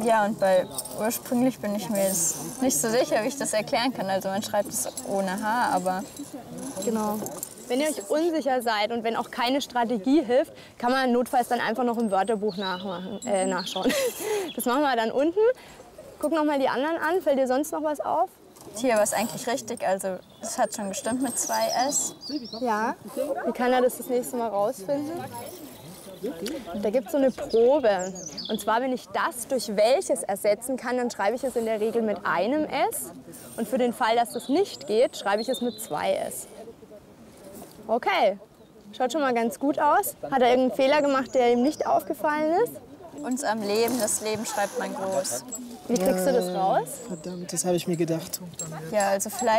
Ja, und bei ursprünglich bin ich mir jetzt nicht so sicher, wie ich das erklären kann. Also man schreibt es ohne H, aber... Genau. Wenn ihr euch unsicher seid und wenn auch keine Strategie hilft, kann man notfalls dann einfach noch im Wörterbuch nachschauen. Das machen wir dann unten. Guck noch mal die anderen an. Fällt dir sonst noch was auf? Hier war es eigentlich richtig. Also es hat schon gestimmt mit 2 S. Ja. Wie kann er das nächste Mal rausfinden? Da gibt es so eine Probe. Und zwar, wenn ich das durch welches ersetzen kann, dann schreibe ich es in der Regel mit einem S. Und für den Fall, dass das nicht geht, schreibe ich es mit 2 S. Okay, schaut schon mal ganz gut aus. Hat er irgendeinen Fehler gemacht, der ihm nicht aufgefallen ist? Uns am Leben, das Leben schreibt man groß. Wie kriegst du das raus? Verdammt, das habe ich mir gedacht. Ja, also vielleicht